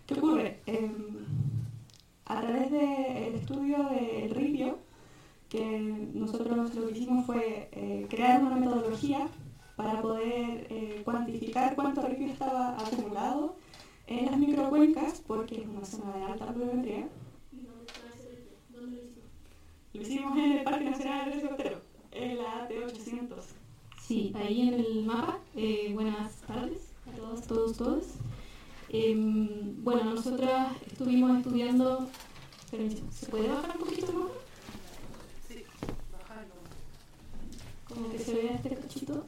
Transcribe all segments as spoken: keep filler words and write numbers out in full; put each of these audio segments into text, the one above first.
¿Qué ocurre? Eh, a través del estudio del ripio, que nosotros lo que hicimos fue eh, crear una metodología para poder eh, cuantificar cuánto ripio estaba acumulado en las microcuencas, porque es una zona de alta pluviometría. ¿Dónde lo hicimos? Lo hicimos en el Parque Nacional del Cotero, en la A T ochocientos. Sí, ahí en el mapa. Eh, buenas tardes a todos, todos, todos. Eh, bueno, nosotras estuvimos estudiando... Permiso, ¿se puede bajar un poquito el mapa? Sí, bajarlo. Como que se vea este cachito.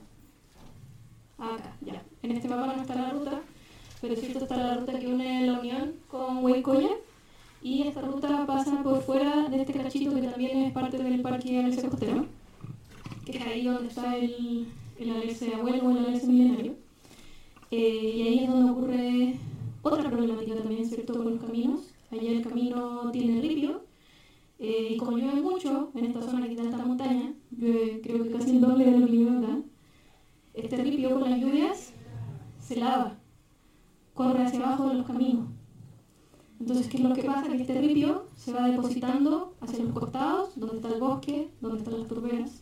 Acá, ya. En este mapa no está la ruta, pero es cierto, está la ruta que une La Unión con Huaycoya, y esta ruta pasa por fuera de este cachito que también es parte del Parque Alerce Costero, que es ahí donde está el, el Alerce Abuelo o el Alerce Milenario. Eh, y ahí es donde ocurre otra problemática también, ¿cierto?, con los caminos. Allá el camino tiene ripio, eh, y como llueve mucho en esta zona que está en esta montaña, llueve creo que casi el doble de lo que llueve acá, este ripio con las lluvias se lava, corre hacia abajo de los caminos. Entonces, ¿qué es lo que pasa? Que este ripio se va depositando hacia los costados, donde está el bosque, donde están las turberas.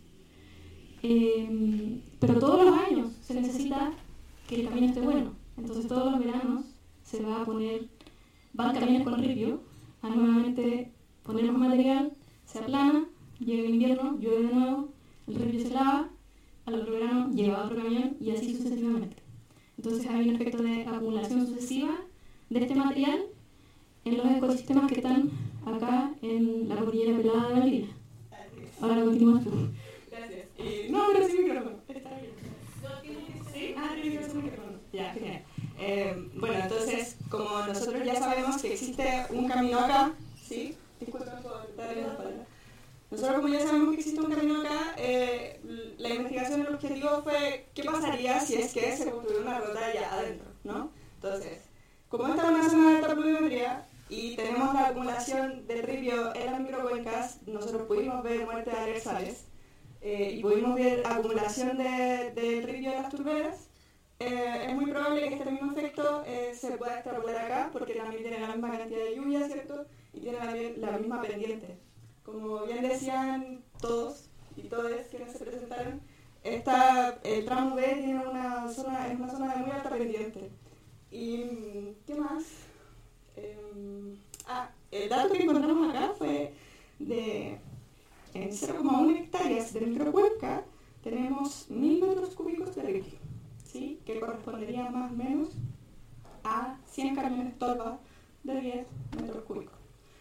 Eh, pero todos los años se necesita que el camino esté bueno. Entonces, todos los veranos se va a poner, van camiones con ripio a nuevamente poner más material, se aplana, llega el invierno, llueve de nuevo, el ripio se lava, al otro verano lleva otro camión y así sucesivamente. Entonces hay un efecto de acumulación sucesiva de este material en los ecosistemas que están acá en la cordillera pelada de Valdivia. Ahora continúas tú. Gracias. Eh, no, pero sí micrófono. Está bien. ¿Sí? Ah, tiene que ser micrófono. Ya, genial. Eh, bueno, entonces, como nosotros ya sabemos que existe un camino acá, ¿sí? Disculpen por darle la palabra. Nosotros, como ya sabemos que existe un camino acá, eh, la investigación, el objetivo fue qué pasaría si es que se construyera una ruta allá adentro, ¿no? Entonces, como esta es una zona de alta pluviometría y tenemos la acumulación del ripio en las microcuencas, nosotros pudimos ver muerte de alersales eh, y pudimos ver acumulación de, del ripio en las turberas. Eh, es muy probable que este mismo efecto eh, se pueda extrapolar acá, porque también tiene la misma cantidad de lluvia, ¿cierto? Y tiene la, la misma pendiente. Como bien decían todos y todas quienes se presentaron, esta, el tramo B tiene una zona, es una zona de muy alta pendiente. ¿Y qué más? Eh, ah, el dato que encontramos acá fue de en cero coma uno hectáreas de microcuenca tenemos mil metros cúbicos de ripio, ¿sí? Que correspondería más o menos a cien camiones tolva de diez metros cúbicos.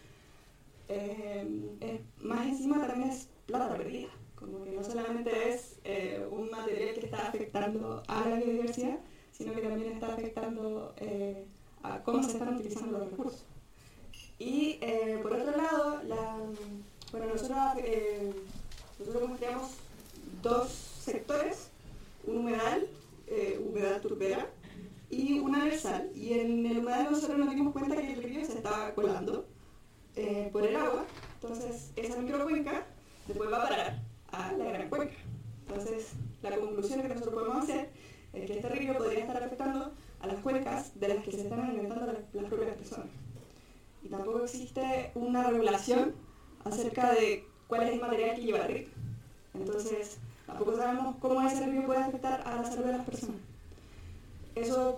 Eh, eh, más encima también es plata perdida, como que no solamente es eh, un material que está afectando a la biodiversidad, sino que también está afectando eh, a cómo se están utilizando los recursos. Y eh, por otro lado, la, bueno, nosotros, eh, nosotros mostramos dos sectores, un humedal, eh, humedal turbera, y un alersal, y en el humedal nosotros nos dimos cuenta que el río se estaba colando Eh, por el agua, entonces esa microcuenca después va a parar a la gran cuenca. Entonces la conclusión que nosotros podemos hacer es que este río podría estar afectando a las cuencas de las que se están alimentando las, las propias personas. Y tampoco existe una regulación acerca de cuál es el material que lleva el río. Entonces tampoco sabemos cómo ese río puede afectar a la salud de las personas. Eso,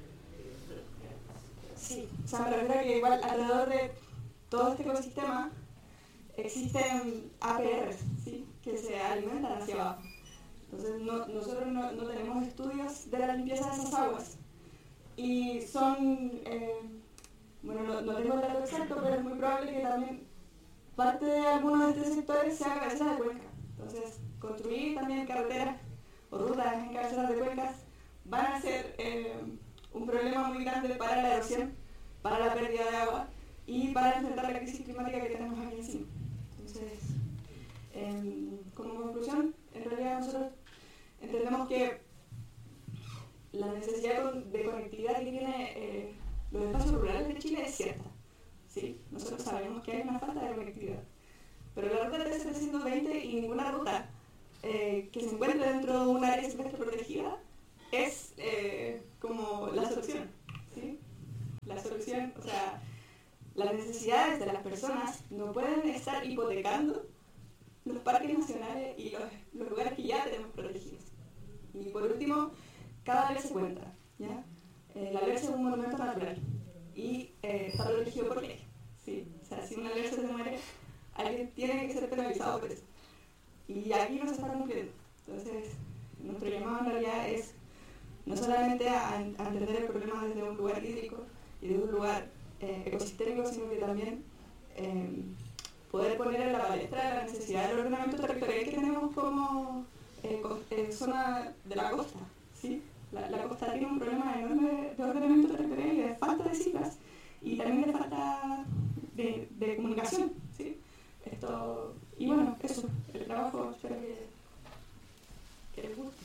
sí, o sea, me refiero a que igual alrededor de todo este ecosistema existen A P Rs, ¿sí? Que se alimentan hacia abajo. Entonces no, nosotros no, no tenemos estudios de la limpieza de esas aguas. Y son, eh, bueno, no, no tengo el dato exacto, pero es muy probable que también parte de algunos de estos sectores sea cabezas de cuenca. Entonces construir también carreteras o rutas en cabezas de cuencas van a ser eh, un problema muy grande para la erosión, para la pérdida de agua y para enfrentar la crisis climática que tenemos aquí encima. Entonces, eh, como conclusión, en realidad nosotros entendemos que la necesidad de conectividad que tiene eh, los espacios rurales de Chile es cierta. ¿Sí? Nosotros sabemos que hay una falta de conectividad. Pero la ruta T setecientos veinte y ninguna ruta eh, que se encuentre dentro de un área silvestre protegida es eh, como la solución. ¿Sí? La solución solución, o sea, las necesidades de las personas no pueden estar hipotecando los parques nacionales y los, los lugares que ya tenemos protegidos. Y por último, cada alerce cuenta, ¿ya? El alerce es un monumento natural y eh, está protegido por ley, ¿sí? O sea, si un alerce se muere, alguien tiene que ser penalizado por eso. Y aquí no se está cumpliendo. Entonces, nuestro llamado en realidad es no solamente a, a entender el problema desde un lugar hídrico y desde un lugar eh, ecosistémico, sino que también eh, poder poner en la palestra la necesidad del ordenamiento territorial que tenemos como eh, co eh, zona de la costa, ¿sí? La, la costa tiene un problema enorme de ordenamiento territorial y de falta de cifras y también de falta de, de comunicación, ¿sí? Esto, y bueno, eso, el trabajo espero que, que les guste.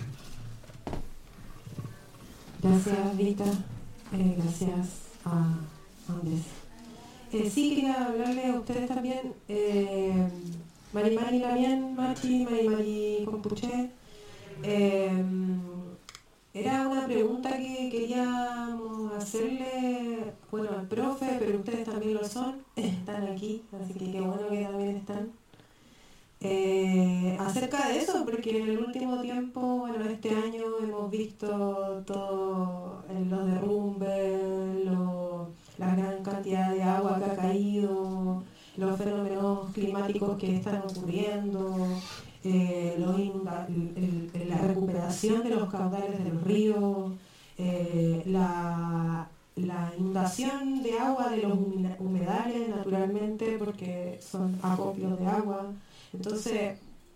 Gracias, Rita. Eh, gracias a Andrés. Eh, sí, quería hablarle a ustedes también. Eh, Mari Mari también, Machi, Mari Mari Compuche. Eh, Era una pregunta que queríamos hacerle, bueno, al profe, pero ustedes también lo son, están aquí, así que qué bueno que también están. Eh, acerca de eso, porque en el último tiempo, bueno, este año hemos visto todo, eh, los derrumbes, lo, la gran cantidad de agua que ha caído, los fenómenos climáticos que están ocurriendo, eh, los inunda el, el, la recuperación de los caudales de los ríos, eh, la, la inundación de agua de los humedales, naturalmente, porque son acopios de agua. Entonces,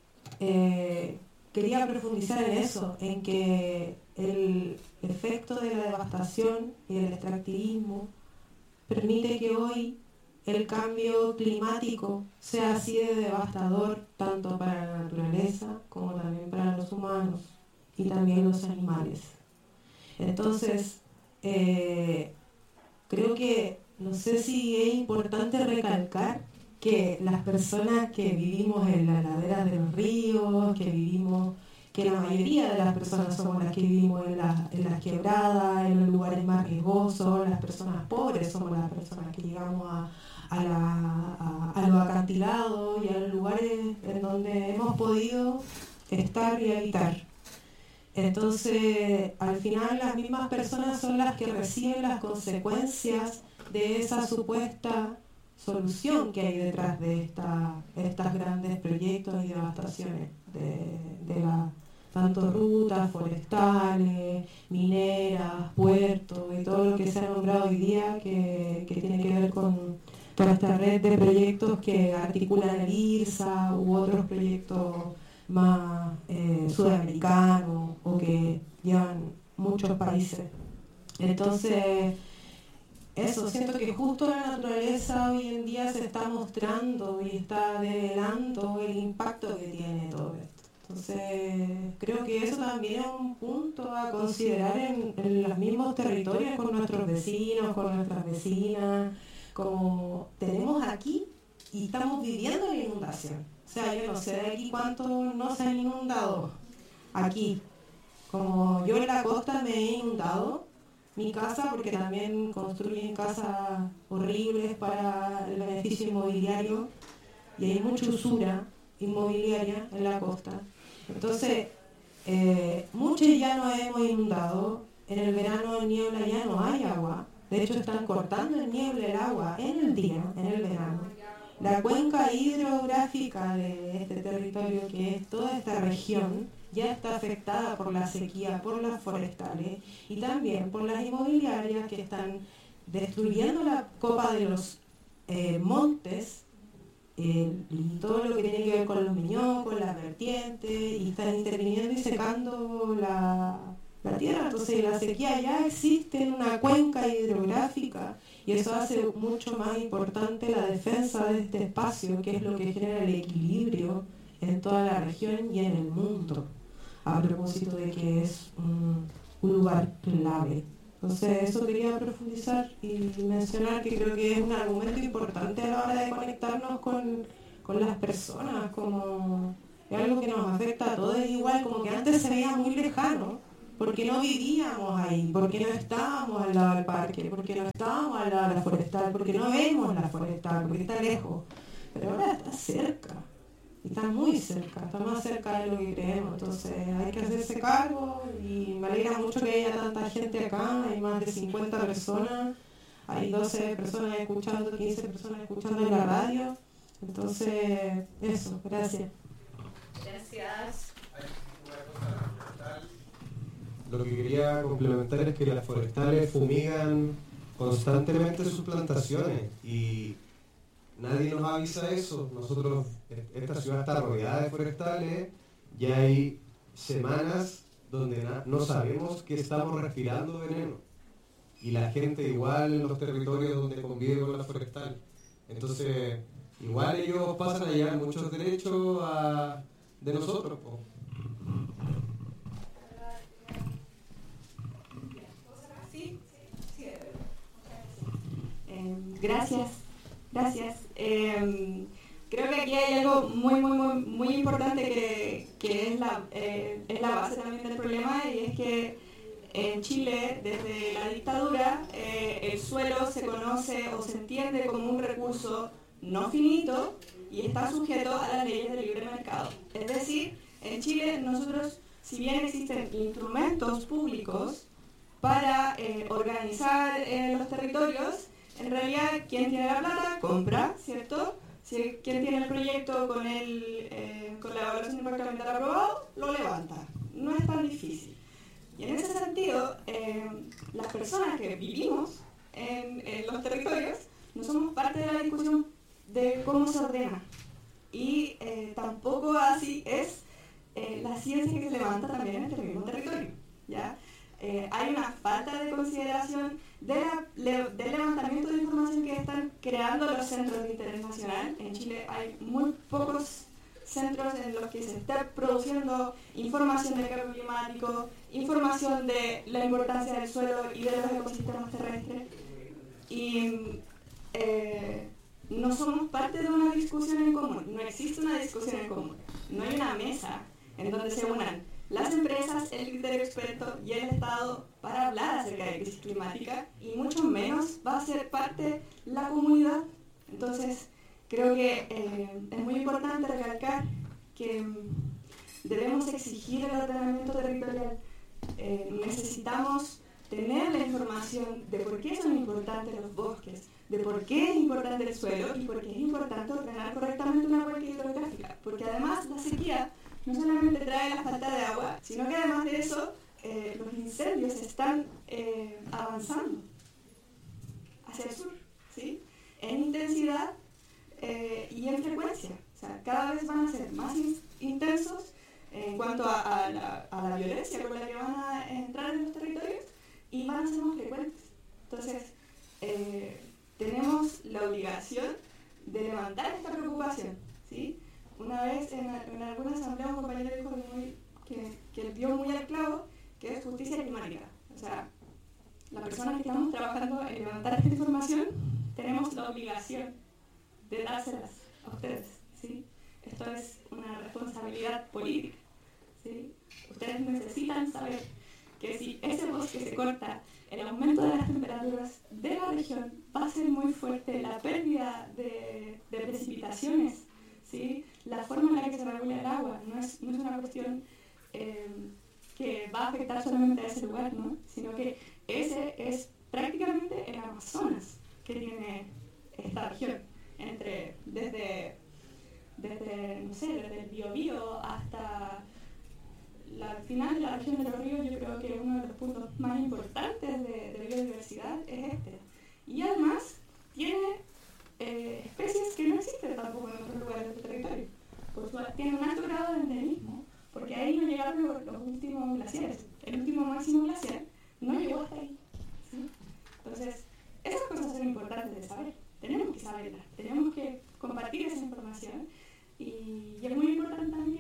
eh, quería profundizar en eso, en que el efecto de la devastación y el extractivismo permite que hoy el cambio climático sea así de devastador tanto para la naturaleza como también para los humanos y también los animales. Entonces, eh, creo que, no sé si es importante recalcar que las personas que vivimos en las laderas de los ríos, que vivimos, que la mayoría de las personas somos las que vivimos en, la, en las quebradas, en los lugares más riesgosos, las personas pobres somos las personas que llegamos a, a, la, a, a los acantilados y a los lugares en donde hemos podido estar y habitar. Entonces, al final las mismas personas son las que reciben las consecuencias de esa supuesta solución que hay detrás de esta, estas grandes proyectos y devastaciones de, de la, tanto rutas forestales, mineras, puertos y todo lo que se ha nombrado hoy día que, que tiene que ver con toda esta red de proyectos que articulan el IRSA u otros proyectos más eh, sudamericanos o que llevan muchos países. Entonces, eso, siento que justo la naturaleza hoy en día se está mostrando y está develando el impacto que tiene todo esto. Entonces, creo que eso también es un punto a considerar en, en los mismos territorios con nuestros vecinos, con nuestras vecinas, como tenemos aquí y estamos viviendo la inundación. O sea, yo no sé de aquí cuántos no se han inundado aquí. Como yo en la costa me he inundado mi casa, porque también construyen casas horribles para el beneficio inmobiliario y hay mucha usura inmobiliaria en la costa. Entonces, eh, muchos ya nos hemos inundado. En el verano en niebla ya no hay agua. De hecho, están cortando en niebla el agua en el día, en el verano. La cuenca hidrográfica de este territorio, que es toda esta región, ya está afectada por la sequía, por las forestales y también por las inmobiliarias que están destruyendo la copa de los eh, montes eh, y todo lo que tiene que ver con los miñocos, las vertientes, y están interviniendo y secando la, la tierra. Entonces la sequía ya existe en una cuenca hidrográfica y eso hace mucho más importante la defensa de este espacio, que es lo que genera el equilibrio en toda la región y en el mundo, a propósito de que es un, un lugar clave. Entonces eso quería profundizar y mencionar que creo que es un argumento importante a la hora de conectarnos con, con las personas, como es algo que nos afecta a todos igual, como que antes se veía muy lejano porque no vivíamos ahí, porque no estábamos al lado del parque, porque no estábamos al lado de la forestal, porque no vemos la forestal, porque está lejos. Pero ahora está cerca, y está muy cerca, está más cerca de lo que creemos. Entonces hay que hacerse cargo, y me alegra mucho que haya tanta gente acá, hay más de cincuenta personas, hay doce personas escuchando, quince personas escuchando en la radio. Entonces, eso, gracias. Gracias. Lo que quería complementar es que las forestales fumigan constantemente sus plantaciones y nadie nos avisa eso. Nosotros, esta ciudad está rodeada de forestales y hay semanas donde no sabemos que estamos respirando veneno. Y la gente igual en los territorios donde convive con la forestal. Entonces, igual ellos pasan a llevar muchos derechos a, de nosotros. Po. Gracias, gracias. Eh, creo que aquí hay algo muy, muy, muy, muy importante que, que es, la, eh, es la base también del problema, y es que en Chile, desde la dictadura, eh, el suelo se conoce o se entiende como un recurso no finito y está sujeto a las leyes del libre mercado. Es decir, en Chile nosotros, si bien existen instrumentos públicos para eh, organizar eh, los territorios, en realidad, quien tiene la plata, compra, ¿cierto? Si quien tiene el proyecto con, el, eh, con la evaluación de impacto ambiental aprobado, lo levanta. No es tan difícil. Y en ese sentido, eh, las personas que vivimos en, en los territorios no somos parte de la discusión de cómo se ordena. Y eh, tampoco así es eh, la ciencia que se levanta también en el mismo territorio, ¿ya? Eh, hay una falta de consideración de la, le, del levantamiento de información que están creando los centros de interés nacional. En Chile hay muy pocos centros en los que se está produciendo información del cambio climático, información de la importancia del suelo y de los ecosistemas terrestres. Y eh, no somos parte de una discusión en común, no existe una discusión en común, no hay una mesa en donde se unan las empresas, el criterio experto y el Estado para hablar acerca de crisis climática, y mucho menos va a ser parte la comunidad. Entonces, creo que eh, es muy importante recalcar que mm, debemos exigir el ordenamiento territorial. Eh, necesitamos tener la información de por qué son importantes los bosques, de por qué es importante el suelo y por qué es importante ordenar correctamente una cuenca hidrográfica. Porque además la sequía no solamente trae la falta de agua, sino que además de eso, eh, los incendios están eh, avanzando hacia el sur, ¿sí? En intensidad eh, y en frecuencia. O sea, cada vez van a ser más in intensos en cuanto a, a, la, a la violencia con la que van a entrar en los territorios, y van a ser más frecuentes. Entonces, eh, tenemos la obligación de levantar esta preocupación, ¿sí? Una vez en, en alguna asamblea un compañero dijo muy, que, que dio muy al clavo, que es justicia climática. O sea, las personas que estamos trabajando en levantar esta información tenemos la obligación de dárselas a ustedes, ¿sí? Esto es una responsabilidad política, ¿sí? Ustedes necesitan saber que si ese bosque se corta, el aumento de las temperaturas de la región va a ser muy fuerte, la pérdida de, de precipitaciones, ¿sí? La forma en la que se regula el agua no es, no es una cuestión eh, que va a afectar solamente a ese lugar, ¿no? Sino que ese es prácticamente el Amazonas que tiene esta región, entre, desde, desde, no sé, desde el Biobío hasta la, al final de la región de los ríos. Yo creo que uno de los puntos más importantes de, de biodiversidad es este. Y además tiene eh, especies que no existen tampoco en otros lugares del territorio. Por su, tiene un alto grado de endemismo, porque ahí no llegaron los, los últimos glaciares. El último máximo glaciar no llegó hasta ahí, ¿sí? Entonces, esas cosas son importantes de saber. Tenemos que saberlas, tenemos que compartir esa información, y, y es muy importante también